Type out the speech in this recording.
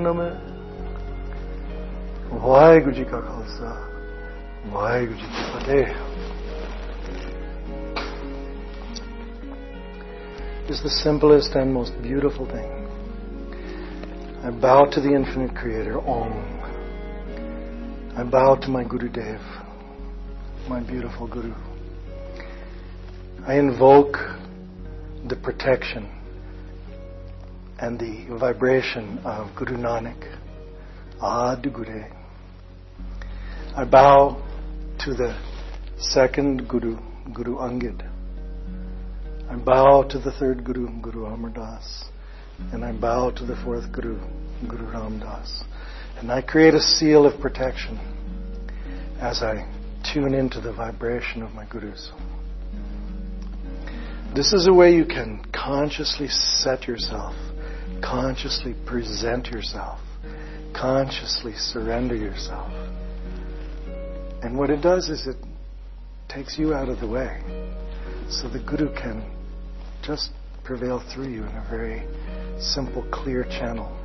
ਨਮੇ ਵਾਹਿਗੁਰੂ ਜੀ ਕਾ ਖਾਲਸਾ ਵਾਹਿਗੁਰੂ ਜੀ ਕੀ ਫਤਿਹ is the simplest and most beautiful thing. I bow to the infinite creator, Om. I bow to my Guru Dev, my beautiful Guru. I invoke the protection and the vibration of Guru Nanak, Ad Guru. I bow to the second Guru, Guru Angad. I bow to the third Guru, Guru Amar Das. And I bow to the fourth Guru, Guru Ram Das. And I create a seal of protection as I tune into the vibration of my Gurus. This is a way you can consciously set yourself, consciously present yourself, consciously surrender yourself. And what it does is it takes you out of the way so the Guru can just prevail through you in a very simple, clear channel.